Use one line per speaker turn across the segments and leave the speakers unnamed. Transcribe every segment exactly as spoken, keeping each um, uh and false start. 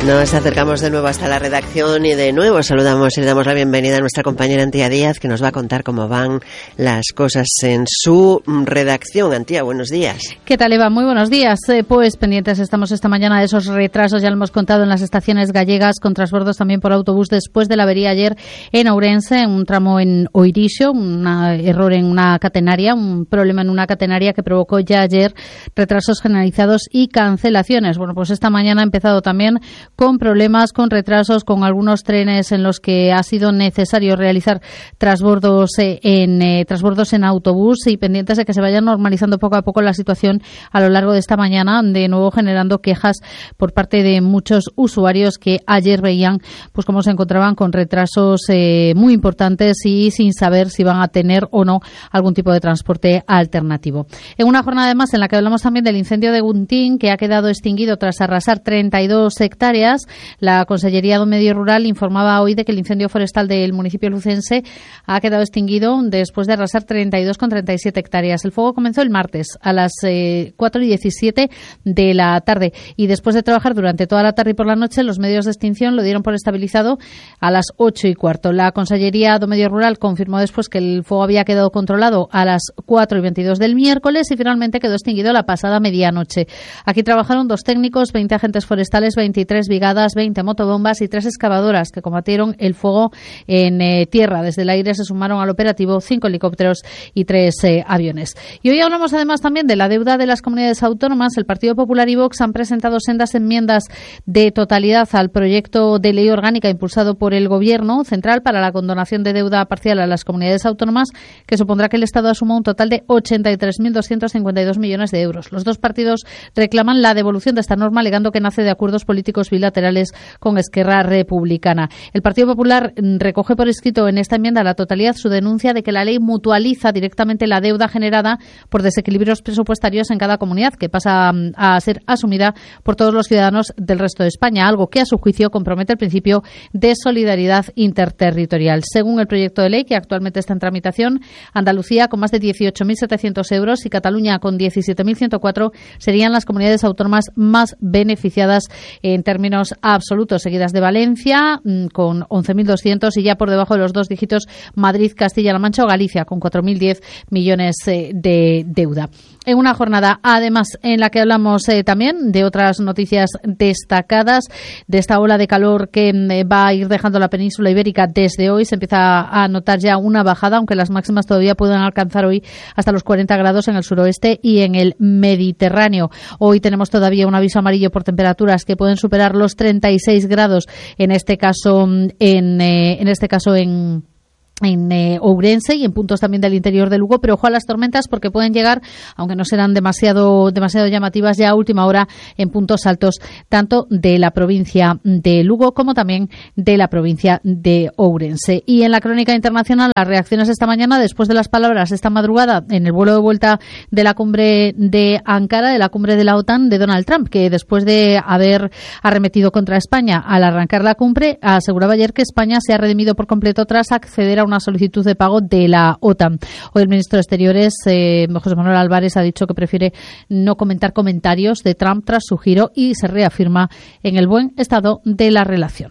Nos acercamos de nuevo hasta la redacción y de nuevo saludamos y le damos la bienvenida a nuestra compañera Antía Díaz, que nos va a contar cómo van las cosas en su redacción. Antía, buenos días.
¿Qué tal, Eva? Muy buenos días. Eh, pues pendientes estamos esta mañana de esos retrasos, ya lo hemos contado, en las estaciones gallegas, con transbordos también por autobús después de la avería ayer en Ourense, en un tramo en Oirixo, un error en una catenaria, un problema en una catenaria que provocó ya ayer retrasos generalizados y cancelaciones. Bueno, pues esta mañana ha empezado también con problemas, con retrasos, con algunos trenes en los que ha sido necesario realizar transbordos en eh, transbordos en autobús, y pendientes de que se vaya normalizando poco a poco la situación a lo largo de esta mañana, de nuevo generando quejas por parte de muchos usuarios que ayer veían pues cómo se encontraban con retrasos eh, muy importantes y sin saber si van a tener o no algún tipo de transporte alternativo. En una jornada además en la que hablamos también del incendio de Guntín, que ha quedado extinguido tras arrasar treinta y dos hectáreas. La Consellería de Medio Rural informaba hoy de que el incendio forestal del municipio lucense ha quedado extinguido después de arrasar treinta y dos coma treinta y siete hectáreas. El fuego comenzó el martes a las eh, cuatro y diecisiete de la tarde, y después de trabajar durante toda la tarde y por la noche, los medios de extinción lo dieron por estabilizado a las ocho y cuarto. La Consellería de Medio Rural confirmó después que el fuego había quedado controlado a las cuatro y veintidós del miércoles y finalmente quedó extinguido la pasada medianoche. Aquí trabajaron dos técnicos, veinte agentes forestales, veintitrés brigadas, veinte motobombas y tres excavadoras que combatieron el fuego en eh, tierra. Desde el aire se sumaron al operativo cinco helicópteros y tres eh, aviones. Y hoy hablamos además también de la deuda de las comunidades autónomas. El Partido Popular y Vox han presentado sendas enmiendas de totalidad al proyecto de ley orgánica impulsado por el Gobierno central para la condonación de deuda parcial a las comunidades autónomas, que supondrá que el Estado asuma un total de ochenta y tres mil doscientos cincuenta y dos millones de euros. Los dos partidos reclaman la devolución de esta norma, alegando que nace de acuerdos políticos bilaterales con Esquerra Republicana. El Partido Popular recoge por escrito en esta enmienda a la totalidad su denuncia de que la ley mutualiza directamente la deuda generada por desequilibrios presupuestarios en cada comunidad, que pasa a ser asumida por todos los ciudadanos del resto de España, algo que a su juicio compromete el principio de solidaridad interterritorial. Según el proyecto de ley, que actualmente está en tramitación, Andalucía, con más de dieciocho mil setecientos euros, y Cataluña, con diecisiete mil ciento cuatro, serían las comunidades autónomas más beneficiadas en términos absolutos, seguidas de Valencia con once mil doscientos y ya por debajo de los dos dígitos Madrid, Castilla-La Mancha o Galicia con cuatro mil diez millones de deuda. En una jornada, además, en la que hablamos eh, también de otras noticias destacadas, de esta ola de calor que eh, va a ir dejando la península ibérica desde hoy. Se empieza a notar ya una bajada, aunque las máximas todavía pueden alcanzar hoy hasta los cuarenta grados en el suroeste y en el Mediterráneo. Hoy tenemos todavía un aviso amarillo por temperaturas que pueden superar los treinta y seis grados, en este caso en, eh, en este caso en en eh, Ourense y en puntos también del interior de Lugo, pero ojo a las tormentas, porque pueden llegar, aunque no serán demasiado demasiado llamativas, ya a última hora en puntos altos tanto de la provincia de Lugo como también de la provincia de Ourense. Y en la crónica internacional, las reacciones esta mañana después de las palabras esta madrugada en el vuelo de vuelta de la cumbre de Ankara, de la cumbre de la OTAN, de Donald Trump, que después de haber arremetido contra España al arrancar la cumbre, aseguraba ayer que España se ha redimido por completo tras acceder a una solicitud de pago de la OTAN. Hoy el ministro de Exteriores, eh, José Manuel Álvarez, ha dicho que prefiere no comentar comentarios de Trump tras su giro y se reafirma en el buen estado de la relación.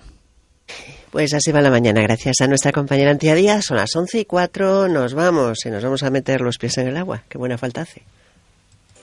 Pues así va la mañana, gracias a nuestra compañera Antía Díaz. Son las once y cuatro, nos vamos y nos vamos a meter los pies en el agua. Qué buena falta hace.